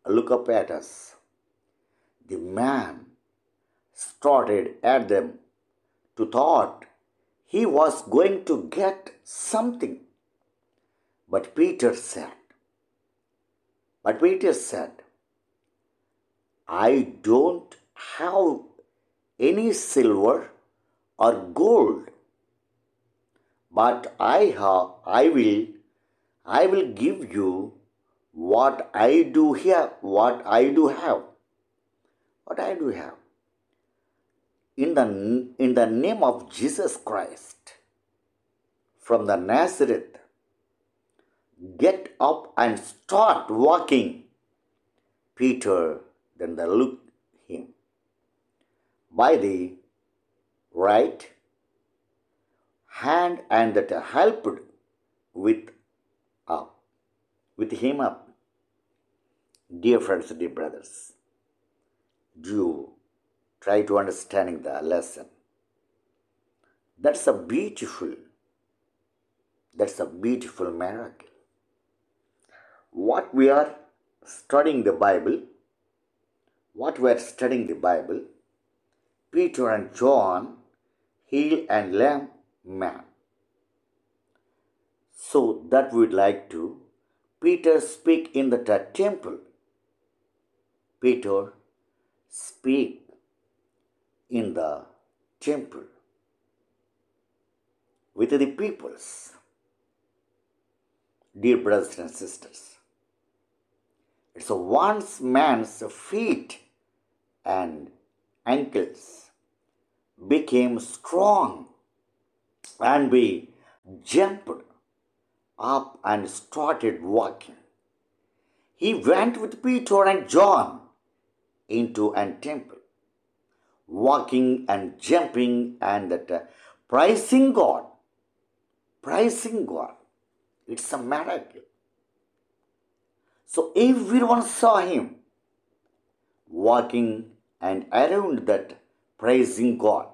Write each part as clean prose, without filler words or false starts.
look up at us. The man started at them to thought he was going to get something. But Peter said, I don't have any silver or gold, but I will give you what I do here, what I do have. What I do have. In the name of Jesus Christ, from the Nazareth, get up and start walking. Peter then looked him by the right hand and that helped with him up. Dear friends, dear brothers, do you try to understanding the lesson? That's a beautiful miracle. What we are studying the Bible, Peter and John heal and lame man. So that we'd like to, Peter speak in the temple. Peter speak in the temple with the peoples. Dear brothers and sisters, it's a once man's feet and ankles became strong and we jumped up and started walking. He went with Peter and John into a temple, walking and jumping and praising God. It's a miracle. So everyone saw him walking and around that praising God.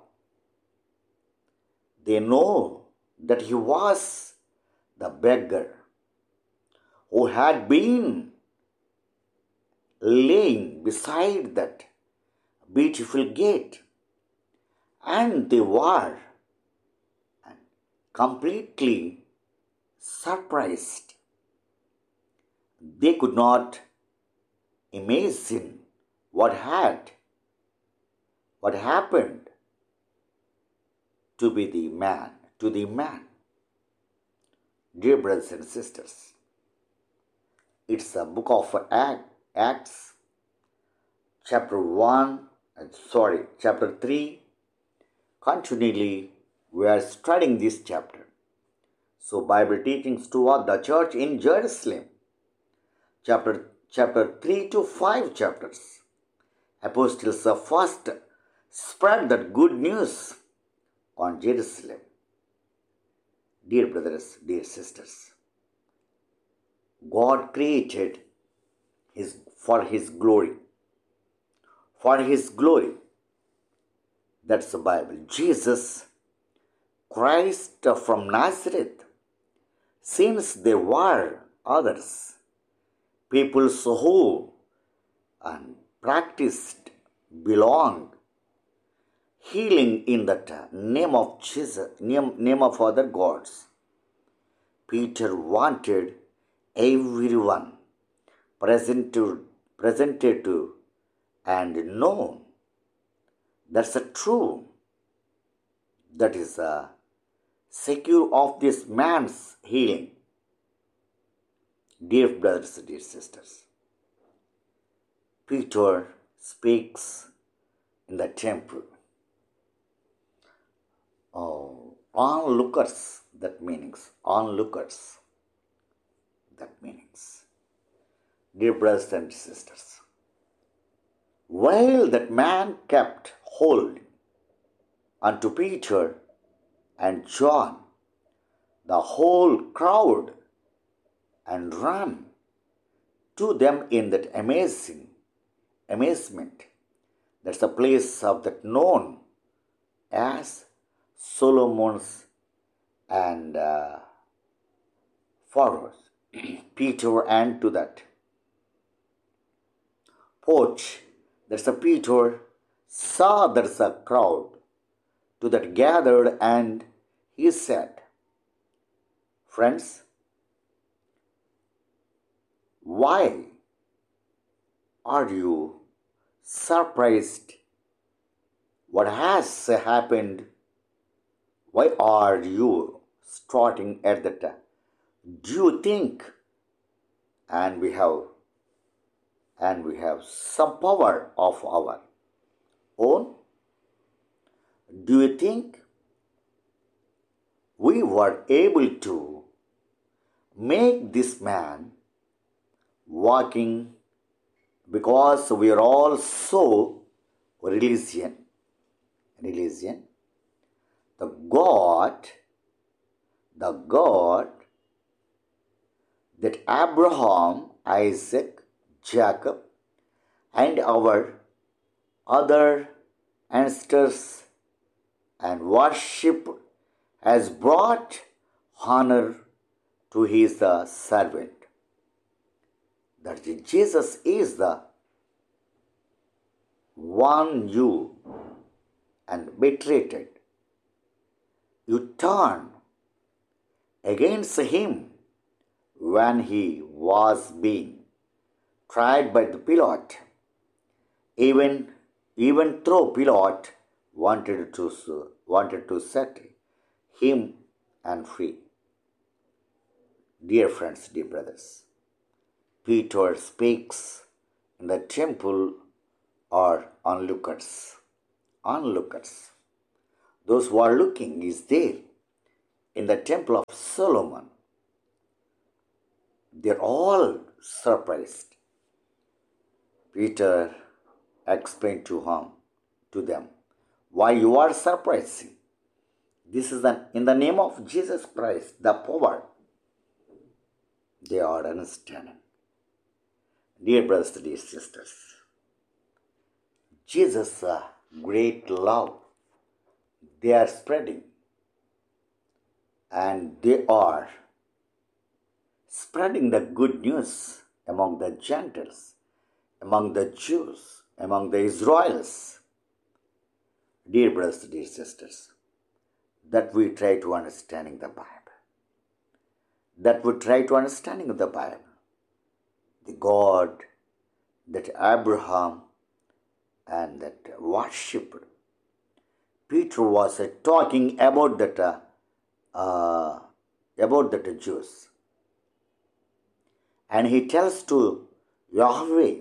They know that he was the beggar who had been laying beside that beautiful gate, and they were completely surprised. They could not imagine what happened to the man. Dear brothers and sisters, it's a book of Acts, chapter 3. Continually, we are studying this chapter. So, Bible teachings toward the church in Jerusalem, chapter 3 to 5 chapters. Apostles first spread that good news on Jerusalem. Dear brothers, dear sisters, God created for His glory. That's the Bible. Jesus Christ from Nazareth, since there were others, people who practiced belong healing in that name of Jesus, name of other gods. Peter wanted everyone presented to and known. That's a true. That is a secure of this man's healing. Dear brothers, dear sisters, Peter speaks in the temple. Onlookers, that meanings. Dear brothers and sisters, while that man kept hold unto Peter and John, the whole crowd, and ran to them in that amazement. That's a place of that known as Solomon's and Pharos. Peter ran to that porch, there's a Peter saw there's a crowd to that gathered, and he said, "Friends, why are you surprised? What has happened? Why are you starting at that? Do you think?" And we have some power of our own. Do you think we were able to make this man walking because we are all so religion? The God that Abraham, Isaac, Jacob, and our other ancestors and worship has brought honor to his servant. That Jesus is the one you and betrayed. You turn against him when he was being tried by the Pilate, even though Pilate wanted to set him and free. Dear friends, dear brothers, Peter speaks in the temple or onlookers. Those who are looking is there in the temple of Solomon. They're all surprised. Peter explained to them, why you are surprising. This is in the name of Jesus Christ, the power. They are understanding. Dear brothers, dear sisters, Jesus' great love, they are spreading. And they are spreading the good news among the Gentiles, among the Jews, among the Israelites. Dear brothers, dear sisters, that we try to understanding the Bible. The God that Abraham and that worshipped. Peter was talking about that Jews. And he tells to Yahweh,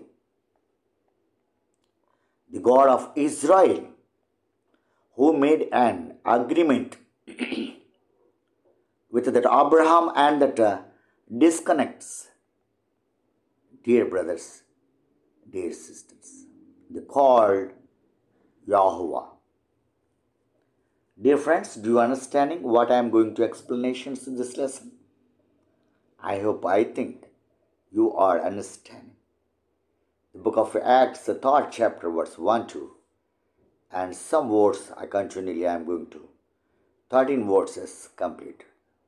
the God of Israel, who made an agreement with that Abraham and that disconnects. Dear brothers, dear sisters, they called Yahuwah. Dear friends, do you understanding what I am going to explanations in this lesson? I think you are understanding. The book of Acts, the 3rd chapter, verse 1-2, and some words I am going to. 13 verses complete.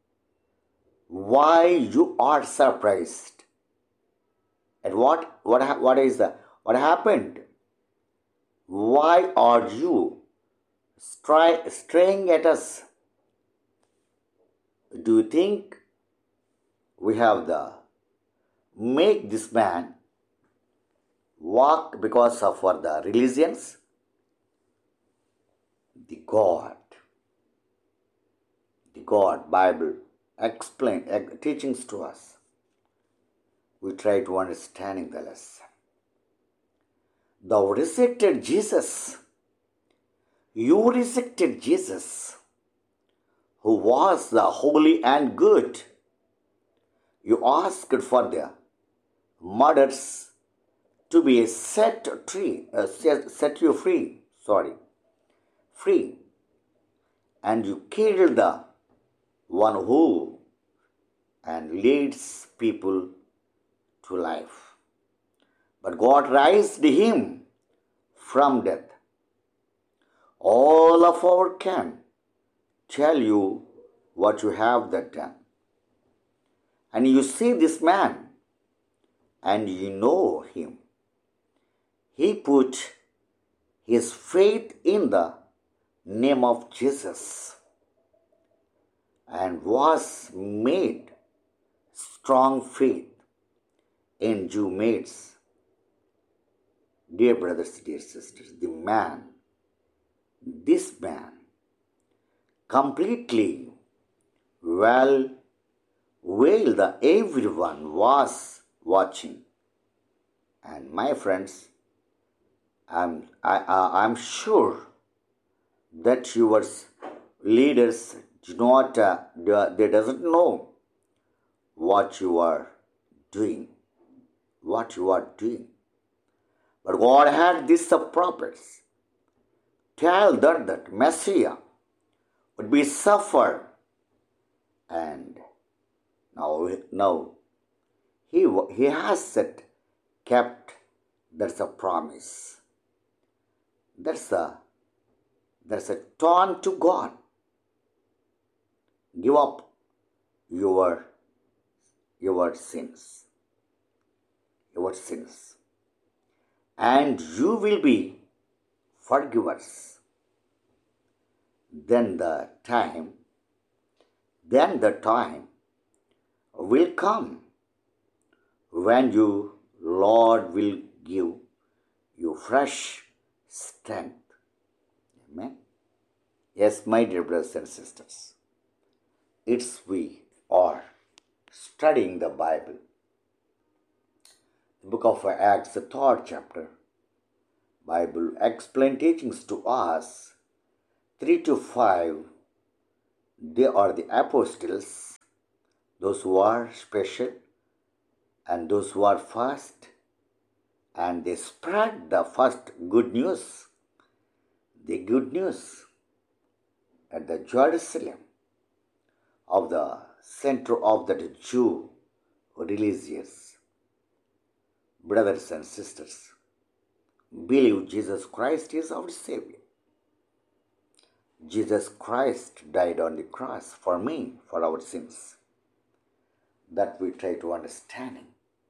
Why you are surprised? At what happened? Why are you straying at us? Do you think we have make this man walk because of the religions? The God Bible explain teachings to us. We try to understanding the lesson. Thou rejected Jesus. You rejected Jesus, who was the holy and good. You asked for the murders to be set you free. And you killed the one who and leads people to life. But God raised him from death. All of our can tell you what you have done. And you see this man, and you know him. he put his faith in the name of Jesus and was made strong faith in Jew mates. Dear brothers, dear sisters, this man, completely well while everyone was watching. And my friends, I'm sure that your leaders do not, they doesn't know what you are doing, But God had these prophets tell that Messiah would be suffered, and now he has kept. That's a promise. That's a turn to God. Give up your sins, and you will be forgivers. Then the time will come when you, Lord, will give you fresh strength. Amen. Yes, my dear brothers and sisters, we are studying the Bible. The book of Acts, the third chapter. Bible explain teachings to us. 3 to 5, they are the apostles, those who are special and those who are first, and they spread the first good news, at the Jerusalem of the center of the Jew religious. Brothers and sisters, believe Jesus Christ is our Savior. Jesus Christ died on the cross for me, for our sins. That we try to understanding.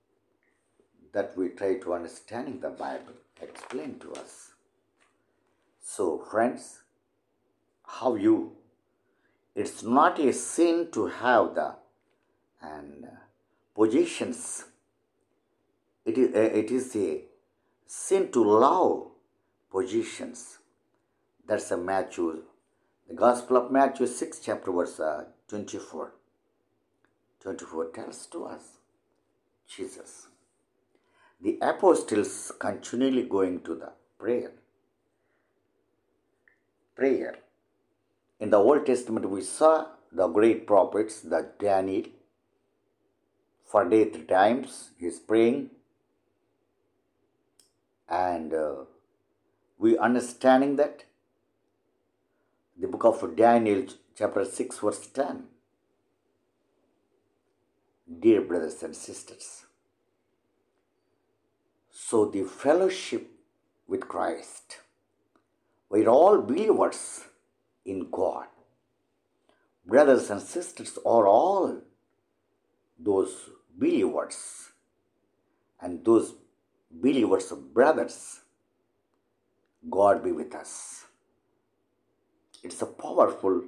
The Bible explained to us. So, friends, it's not a sin to have the positions. It is a sin to love positions. That's a Matthew, the Gospel of Matthew 6 chapter verse 24. 24 tells to us, Jesus. The apostles continually going to the prayer. In the Old Testament, we saw the great prophets, the Daniel. For 3 times he is praying, and we understanding that the book of Daniel, chapter 6, verse 10. Dear brothers and sisters, so the fellowship with Christ, we're all believers in God. Brothers and sisters are all those believers, and those believers of brothers. God be with us. It's a powerful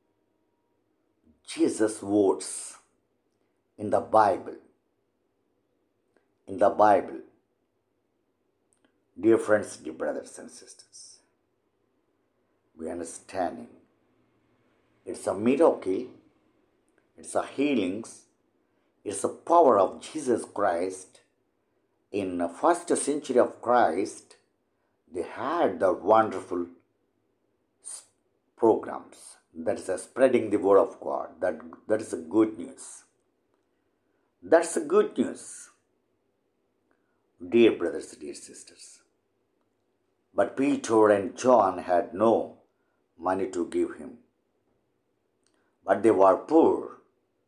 Jesus words in the Bible. Dear friends, dear brothers and sisters, we understanding it's a miracle, it's a healings, it's the power of Jesus Christ. In the first century of Christ, they had the wonderful programs. That is spreading the word of God. That is the good news. That's the good news. Dear brothers, dear sisters. But Peter and John had no money to give him. But they were poor.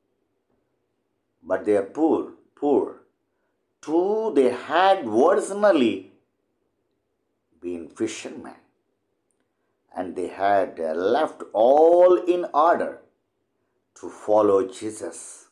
Too, they had originally been fishermen. And they had left all in order to follow Jesus.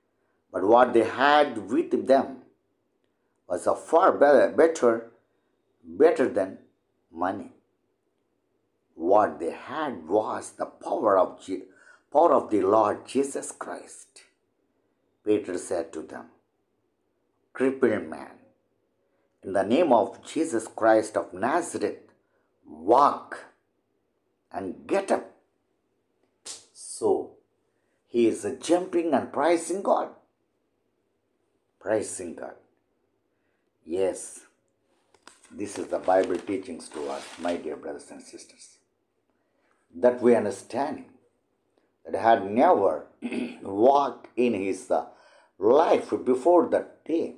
But what they had with them was a far better better than money. What they had was the power of the Lord Jesus Christ. Peter said to them, crippled man, in the name of Jesus Christ of Nazareth, walk and get up. So, he is jumping and praising God. Praising God. Yes, this is the Bible teachings to us, my dear brothers and sisters. That we understanding that had never walked in his life before that day.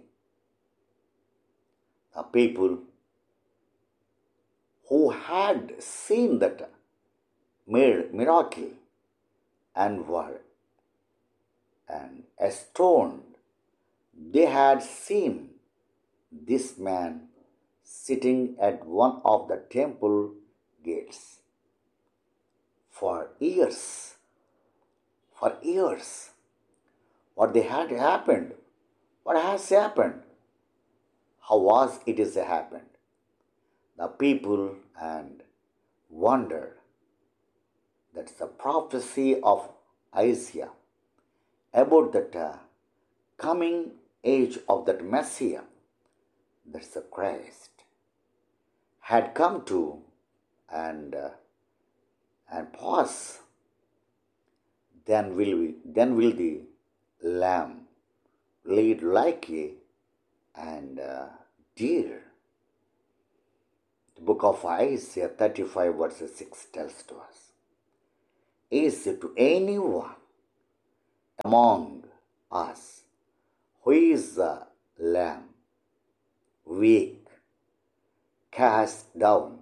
The people who had seen that miracle and were astounded, they had seen this man sitting at one of the temple gates for years. For years. What they had happened? What has happened? How was it is happened? The people and wondered. That's the prophecy of Isaiah about that coming age of that Messiah. That's the Christ had come to and pause. Then will the lamb lead like a deer. The book of Isaiah 35 verses 6 tells to us, is it to anyone among us who is a lamb, weak, cast down?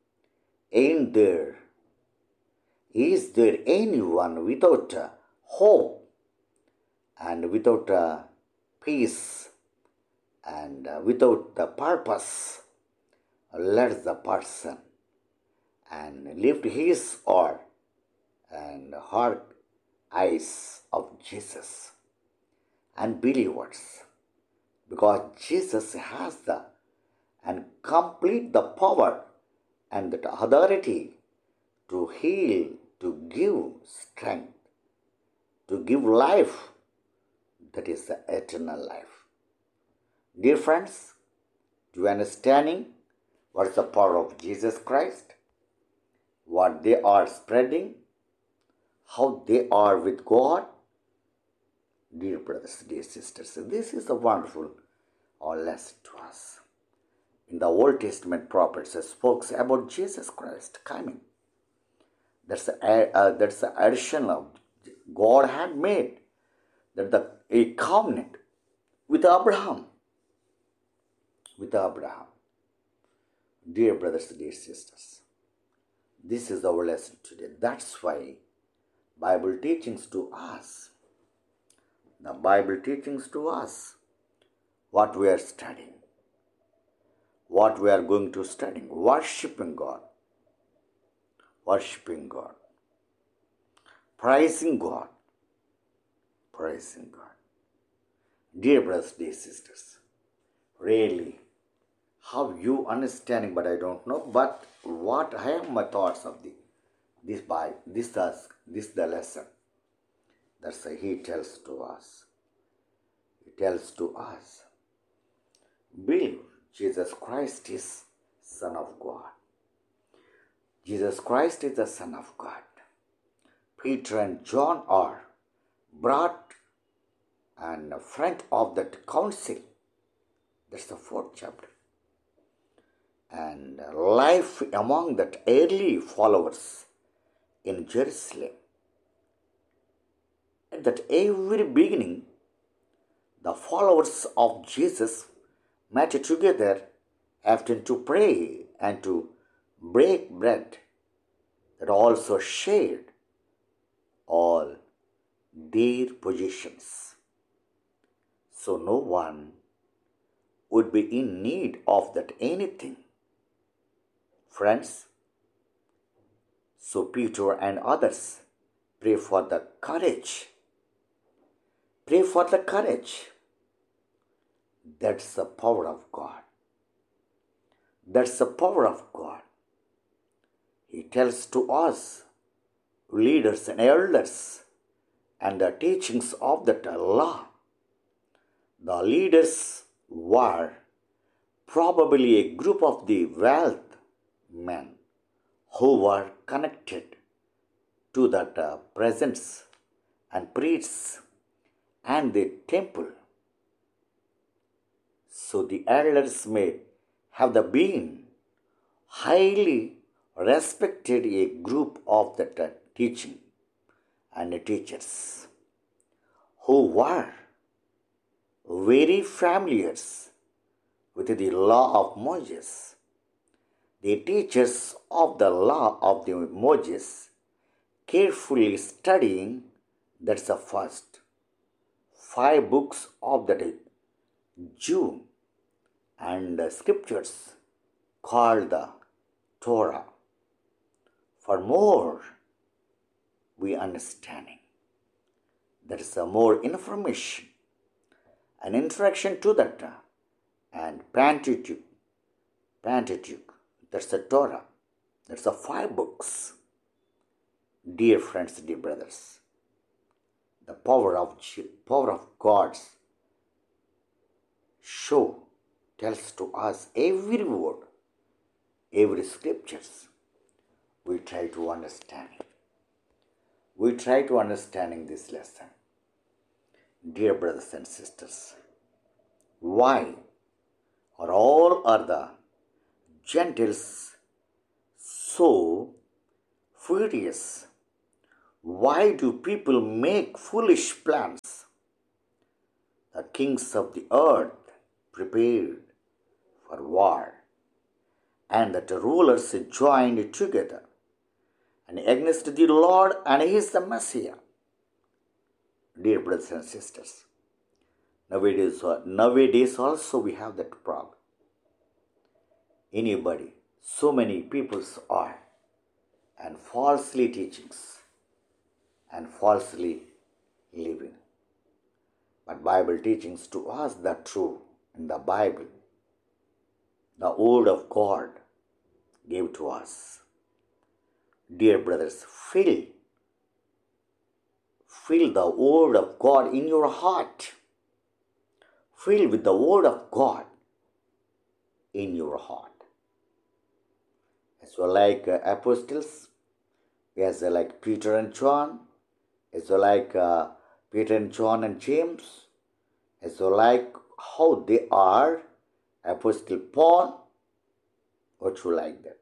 Is there anyone without hope and without peace and without the purpose? Let the person and lift his or and her eyes of Jesus and believers, because Jesus has the and complete the power and the authority to heal, to give strength, to give life, that is the eternal life. Dear friends, do you understanding what is the power of Jesus Christ? What they are spreading? How they are with God? Dear brothers, dear sisters, this is a wonderful lesson to us. In the Old Testament, prophets spoke about Jesus Christ coming. That's the addition of God had made, that a covenant with Abraham. Dear brothers, dear sisters, this is our lesson today. That's why Bible teachings to us. The Bible teachings to us what we are studying, what we are going to study, worshiping God, praising God. Dear brothers, dear sisters, really, how you understanding, but I don't know. But what I have my thoughts of this Bible, this the lesson. That's why he tells to us. Believe Jesus Christ is Son of God. Jesus Christ is the Son of God. Peter and John are brought and front of that council. That's the 4th chapter. And life among that early followers in Jerusalem. At that every beginning, the followers of Jesus met together often to pray and to break bread, that also shared all their possessions. So no one would be in need of that anything. Friends, so Peter and others pray for the courage. That's the power of God. That's the power of God. He tells to us, leaders and elders, and the teachings of the law. The leaders were probably a group of the wealth men who were connected to that presence and priests and the temple. So the elders may have been highly respected a group of the teaching and the teachers who were very familiar with the law of Moses. The teachers of the law of the Moses carefully studying, that's the first 5 books of the Jew and the scriptures called the Torah. For more we understanding, there is a more information, an introduction to that, and Pentateuch, that's the Torah, that's the 5 books. Dear friends, dear brothers, the power of God's show tells to us every word, every scriptures. We try to understand. We try to understanding this lesson. Dear brothers and sisters, why are the Gentiles so furious? Why do people make foolish plans? The kings of the earth prepared for war, and that the rulers joined together and against the Lord and His the Messiah. Dear brothers and sisters, nowadays also we have that problem. So many peoples are and falsely teachings and falsely living. But Bible teachings to us the true in the Bible, the word of God gave to us. Dear brothers, fill the word of God in your heart. Fill with the word of God in your heart. As well like apostles, as like Peter and John, as well like Peter and John and James, as well like how they are, Apostle Paul, what you like that?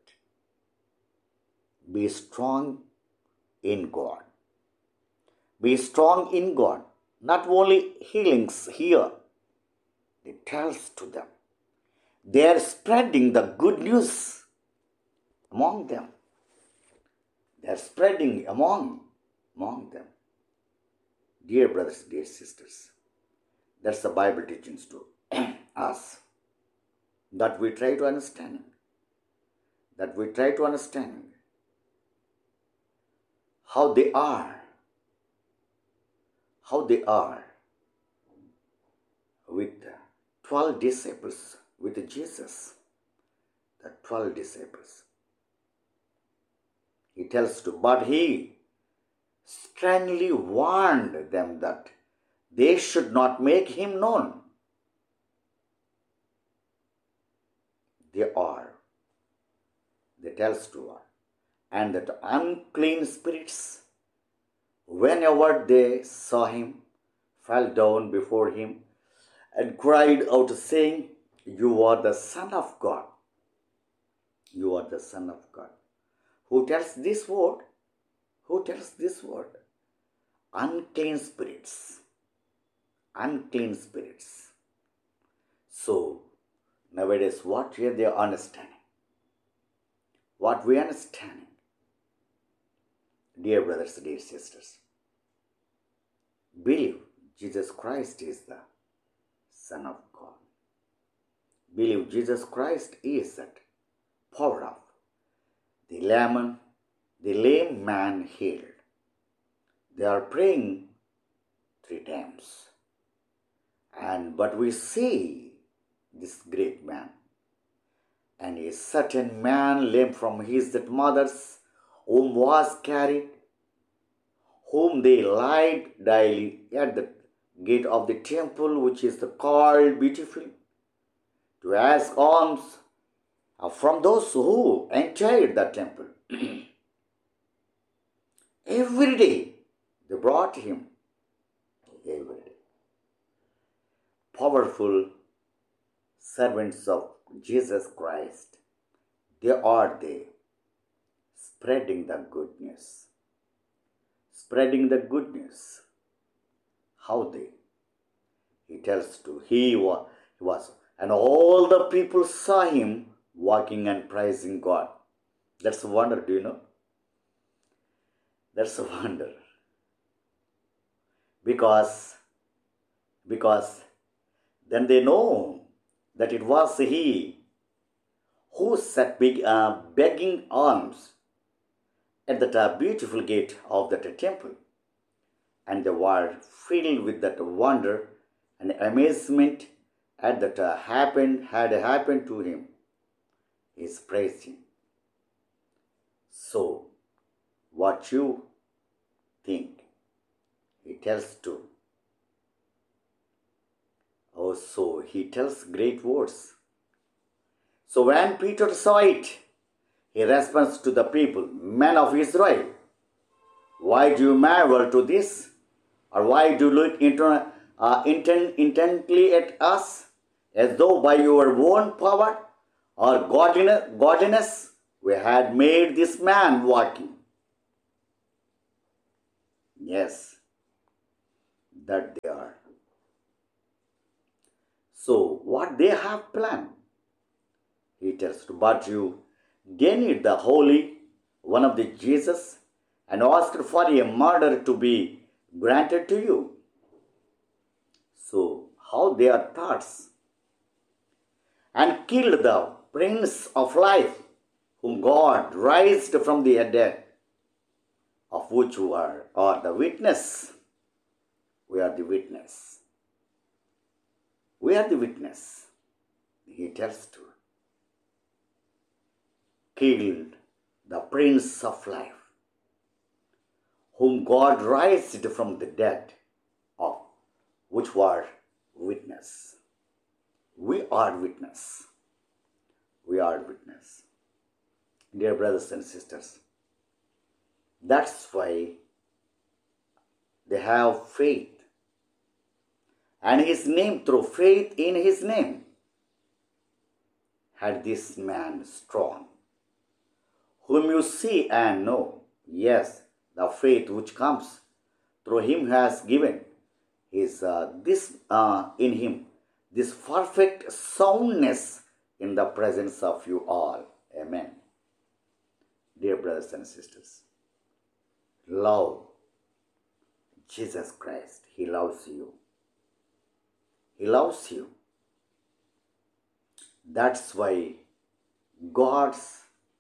Be strong in God. Be strong in God. Not only healings here, it tells to them. They are spreading the good news among them. They are spreading among them. Dear brothers, dear sisters, that's the Bible teachings to us. That we try to understand. How they are with 12 disciples, with Jesus, the 12 disciples. He tells to, but he sternly warned them that they should not make him known. They tells to us, and that unclean spirits, whenever they saw him, fell down before him and cried out, saying, you are the Son of God. You are the Son of God. Who tells this word? Unclean spirits. So, nowadays, what here they are understanding? What we understanding? Dear brothers, dear sisters, believe Jesus Christ is the Son of God. Believe Jesus Christ is that power of the lame man healed. They are praying 3 times. But we see this great man And a certain man lame from his mother's womb was carried, whom they laid daily at the gate of the temple, which is called Beautiful, to ask alms from those who entered the temple. Every day they brought him. Every day. Powerful servants of Jesus Christ. They are there, spreading the good news. Spreading the good news. How they? He tells to he was, and all the people saw him walking and praising God. That's a wonder, do you know? That's a wonder. Because then they know that it was he who sat begging alms at that beautiful gate of that temple. And they were filled with that wonder and amazement at that had happened to him. He is praising. So, what you think? He tells to. Oh, so he tells great words. So when Peter saw it, he responds to the people, Men of Israel, why do you marvel to this? Or why do you look intently at us, as though by your own power or godliness we had made this man walking? Yes, that they are. So what they have planned? He tells, but you denied the Holy One of the Jesus and asked for a murder to be granted to you. So how their thoughts? And killed the Prince of Life, whom God raised from the dead, of which you are the witness. We are the witness. We are the witness. He tells to. Killed the Prince of Life, whom God raised from the dead, of which were witness. We are witness. We are witness. Dear brothers and sisters, that's why they have faith. And his name, through faith in his name, had this man strong, whom you see and know. Yes, the faith which comes through him has given is in him this perfect soundness in the presence of you all. Amen. Dear brothers and sisters, love Jesus Christ. He loves you. He loves you. That's why God's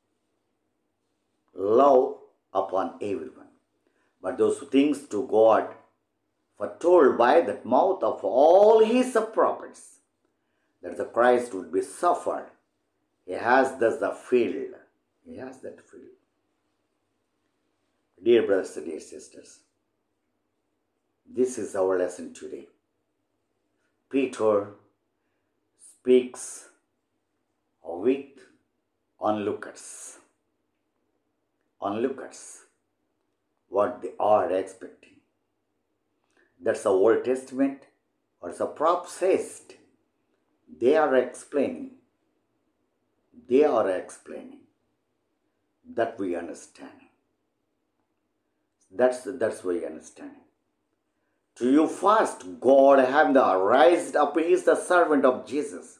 love upon everyone. But those things to God foretold by the mouth of all his prophets, that the Christ would be suffered. He has thus the field. He has that field. Dear brothers and dear sisters, this is our lesson today. Peter speaks with onlookers. Onlookers, what they are expecting. That's the Old Testament, or the prophesied. They are explaining. They are explaining that we understand. That's we understand. To you first, God having raised up his the servant of Jesus,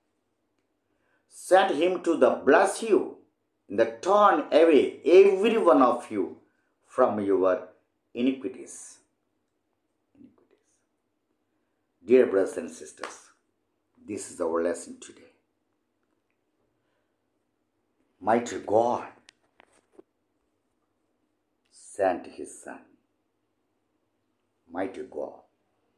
sent him to the bless you, and the turn away every one of you from your iniquities. Dear brothers and sisters, this is our lesson today. Mighty God sent his Son. Mighty God.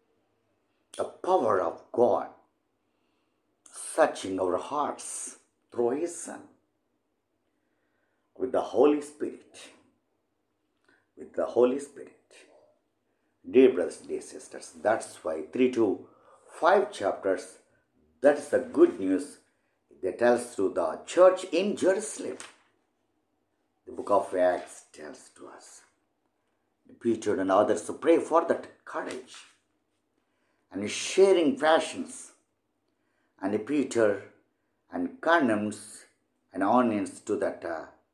The power of God searching our hearts through His Son with the Holy Spirit. With the Holy Spirit. Dear brothers, dear sisters, that's why 3 to 5 chapters, that's the good news that tells to the church in Jerusalem. The book of Acts tells to us. Peter and others to pray for that courage and sharing passions. And Peter and condemns and onions to that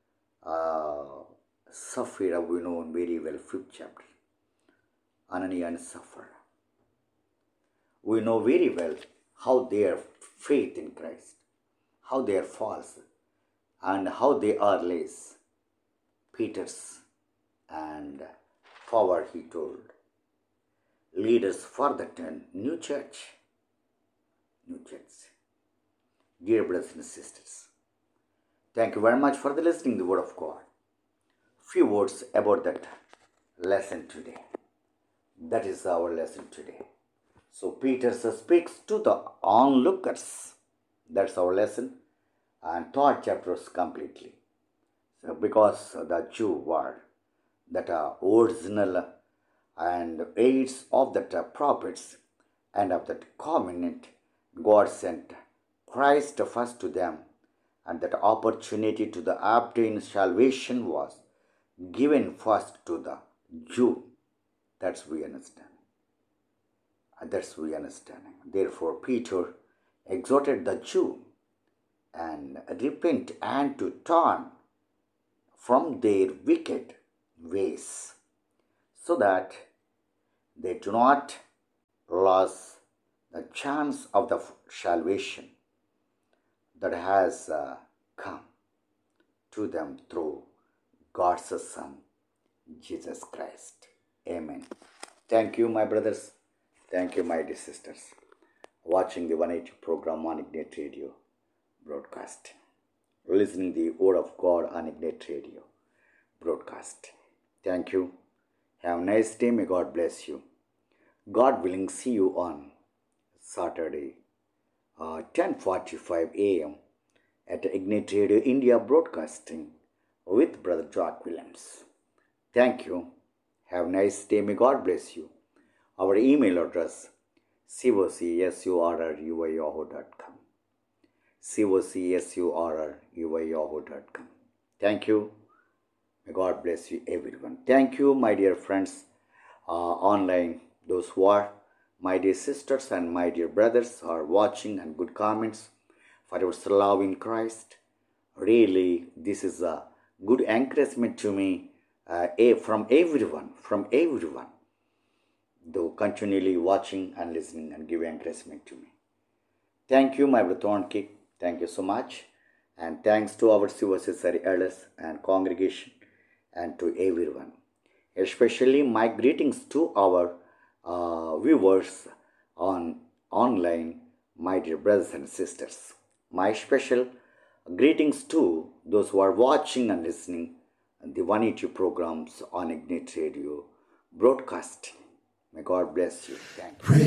Sapphira, we know very well, 5th chapter. Ananias and Sapphira. We know very well how their faith in Christ, how they are false, and how they are less. Peter's and forward he told, leaders for the new church. New church. Dear brothers and sisters, thank you very much for the listening to the Word of God. Few words about that lesson today. That is our lesson today. So Peter speaks to the onlookers. That's our lesson. And third chapter is completely. So because the Jew were that are original and aids of the prophets and of that covenant, God sent Christ first to them, and that opportunity to the obtain salvation was given first to the Jew. That's we understand. That's we understanding. Therefore, Peter exhorted the Jew and repent and to turn from their wicked ways, so that they do not lose the chance of the salvation that has come to them through God's Son, Jesus Christ. Amen. Thank you, my brothers. Thank you, my dear sisters, watching the 180 program on Ignite Radio broadcast, listening the Word of God on Ignite Radio broadcast. Thank you. Have a nice day. May God bless you. God willing, see you on Saturday, 10:45 a.m. at Ignite Radio India broadcasting with Brother Jack Williams. Thank you. Have a nice day. May God bless you. Our email address, cocsurr@yahoo.com. cocsurr@yahoo.com. Thank you. May God bless you, everyone. Thank you, my dear friends, online, those who are my dear sisters and my dear brothers are watching, and good comments for your love in Christ. Really, this is a good encouragement to me from everyone, though continually watching and listening and giving encouragement to me. Thank you, my brother Thornkick. Thank you so much. And thanks to our Sivasisari elders and congregation and to everyone. Especially my greetings to our viewers on online, my dear brothers and sisters. My special greetings to those who are watching and listening the 180 programs on Ignite Radio broadcasting. May God bless you. Thank you.